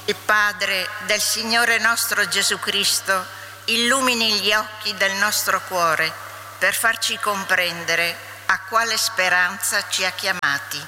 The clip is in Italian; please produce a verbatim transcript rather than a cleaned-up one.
Il Padre del Signore nostro Gesù Cristo illumini gli occhi del nostro cuore per farci comprendere a quale speranza ci ha chiamati.